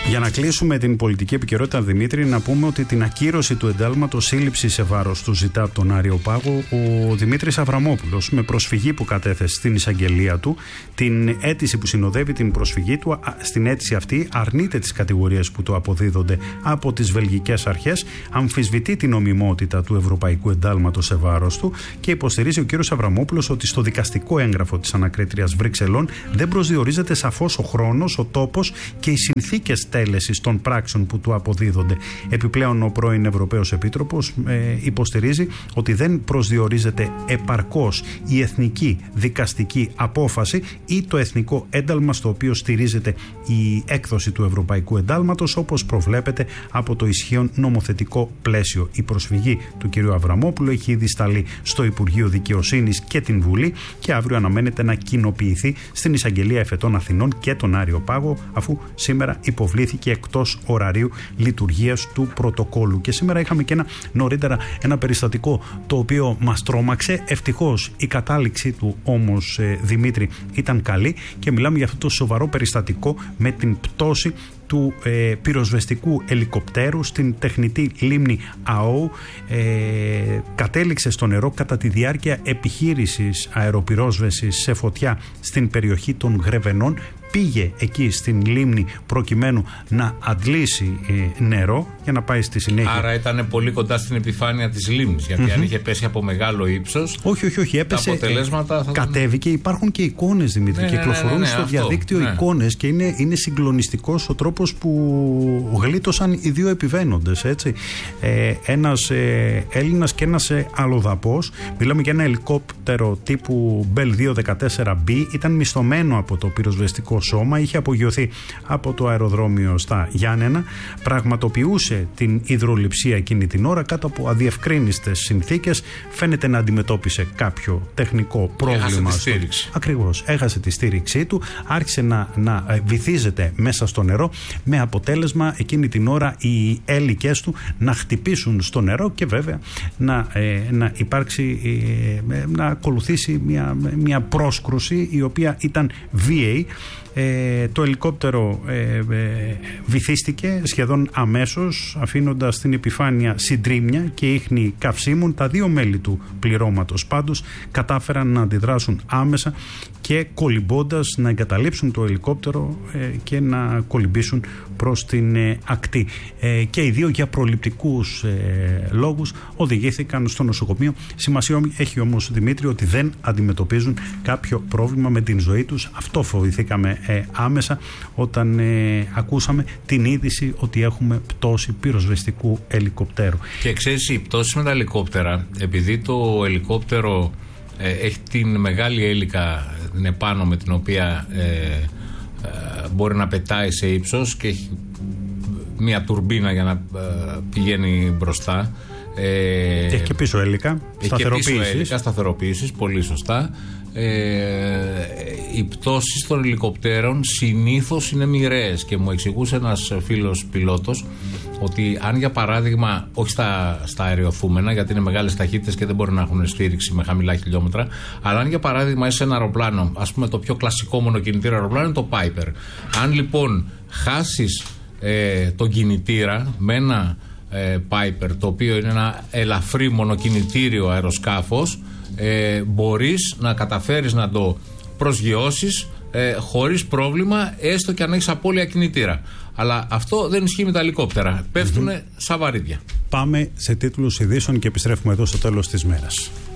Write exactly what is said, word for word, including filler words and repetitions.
Για να κλείσουμε την πολιτική επικαιρότητα, Δημήτρη, να πούμε ότι την ακύρωση του εντάλματος σύλληψη σε βάρος του ζητά από τον Άριο Πάγο ο Δημήτρης Αβραμόπουλος, με προσφυγή που κατέθεσε στην εισαγγελία του. Την αίτηση που συνοδεύει την προσφυγή του, στην αίτηση αυτή αρνείται τις κατηγορίες που του αποδίδονται από τις βελγικές αρχές, αμφισβητεί την νομιμότητα του ευρωπαϊκού εντάλματος σε βάρος του και υποστηρίζει ο κύριος Αβραμόπουλος ότι στο δικαστικό έγγραφο της ανακρίτριας Βρυξελών δεν προσδιορίζεται σαφώς ο χρόνος, ο τόπος και οι συνθήκες τέλεσης των πράξεων που του αποδίδονται. Επιπλέον, ο πρώην Ευρωπαίος Επίτροπος ε, υποστηρίζει ότι δεν προσδιορίζεται επαρκώς η εθνική δικαστική απόφαση ή το εθνικό ένταλμα στο οποίο στηρίζεται η έκδοση του ευρωπαϊκού εντάλματος, όπως προβλέπεται από το ισχύον νομοθετικό πλαίσιο. Η προσφυγή του κ. Αβραμόπουλου έχει ήδη σταλεί στο Υπουργείο Δικαιοσύνης και την Βουλή και αύριο αναμένεται να κοινοποιηθεί στην Εισαγγελία Εφετών Αθηνών και τον Άριο Πάγο, αφού σήμερα υποβλήθηκε εκτός ωραρίου λειτουργίας του πρωτοκόλου. Και σήμερα είχαμε και ένα νωρίτερα ένα περιστατικό το οποίο μας τρόμαξε. Ευτυχώς η κατάληξή του όμως, ε, Δημήτρη, ήταν καλή και μιλάμε για αυτό το σοβαρό περιστατικό με την πτώση του ε, πυροσβεστικού ελικοπτέρου στην τεχνητή λίμνη Αόου. Ε, κατέληξε στο νερό κατά τη διάρκεια επιχείρησης αεροπυρόσβεσης σε φωτιά στην περιοχή των Γρεβενών. Πήγε εκεί στην λίμνη προκειμένου να αντλήσει ε, νερό για να πάει στη συνέχεια. Άρα ήταν πολύ κοντά στην επιφάνεια της λίμνης, γιατί mm-hmm. αν είχε πέσει από μεγάλο ύψος, όχι, όχι, όχι, έπεσε, τα αποτελέσματα θα... κατέβηκε. Υπάρχουν και εικόνες, Δημήτρη, ναι, κυκλοφορούν ναι, ναι, ναι, στο αυτό, διαδίκτυο ναι. εικόνες και είναι, είναι συγκλονιστικός ο τρόπος που γλίτωσαν οι δύο επιβαίνοντες, έτσι. Ε, ένας ε, Έλληνας και ένας ε, αλλοδαπός. Μιλάμε για ένα ελικόπτερο τύπου Bell δύο δεκατέσσερα μπι, ήταν μισθωμένο από το πυροσβεστικό σώμα, είχε απογειωθεί από το αεροδρόμιο στα Γιάννενα, πραγματοποιούσε την υδρολειψία εκείνη την ώρα κάτω από αδιευκρίνιστες συνθήκες. Φαίνεται να αντιμετώπισε κάποιο τεχνικό πρόβλημα. Έχασε τη στήριξη. Ακριβώς, έχασε τη στήριξή του, άρχισε να, να βυθίζεται μέσα στο νερό, με αποτέλεσμα εκείνη την ώρα οι έλικες του να χτυπήσουν στο νερό και βέβαια να, ε, να υπάρξει, ε, να ακολουθήσει μια, μια πρόσκρουση η οποία ήταν βίαιη. Ε, το ελικόπτερο ε, ε, βυθίστηκε σχεδόν αμέσως, αφήνοντας στην επιφάνεια συντρίμμια και ίχνη καυσίμων. Τα δύο μέλη του πληρώματος πάντως κατάφεραν να αντιδράσουν άμεσα και κολυμπώντας να εγκαταλείψουν το ελικόπτερο ε, και να κολυμπήσουν προς την ε, ακτή. Ε, και οι δύο για προληπτικούς ε, λόγους οδηγήθηκαν στο νοσοκομείο. Σημασία έχει όμως, Δημήτρη, ότι δεν αντιμετωπίζουν κάποιο πρόβλημα με την ζωή τους. Αυτό φοβηθήκαμε ε, άμεσα όταν ε, ακούσαμε την είδηση ότι έχουμε πτώση πυροσβεστικού ελικοπτέρου. Και ξέρεις, η πτώση με τα ελικόπτερα, επειδή το ελικόπτερο ε, έχει την μεγάλη έλικα την επάνω με την οποία ε, ε, μπορεί να πετάει σε ύψος και έχει μια τουρμπίνα για να ε, πηγαίνει μπροστά. Ε, έχει και πίσω έλικα, σταθεροποίησης. Σταθεροποίησης, πολύ σωστά. Ε, οι πτώσεις των ελικοπτέρων συνήθως είναι μοιραίες και μου εξηγούσε ένας φίλος πιλότος ότι αν για παράδειγμα, όχι στα, στα αεριοθούμενα γιατί είναι μεγάλες ταχύτητες και δεν μπορεί να έχουν στήριξη με χαμηλά χιλιόμετρα, αλλά αν για παράδειγμα είσαι ένα αεροπλάνο, ας πούμε το πιο κλασικό μονοκινητήρα αεροπλάνο είναι το Piper, αν λοιπόν χάσεις ε, τον κινητήρα με ένα ε, Piper, το οποίο είναι ένα ελαφρύ μονοκινητήριο αεροσκάφος, Ε, μπορείς να καταφέρεις να το προσγειώσεις ε, χωρίς πρόβλημα, έστω και αν έχεις απώλεια κινητήρα. Αλλά αυτό δεν ισχύει με τα ελικόπτερα. Πέφτουνε mm-hmm. σαν βαρύδια. Πάμε σε τίτλους ειδήσεων και επιστρέφουμε εδώ στο τέλος της μέρας.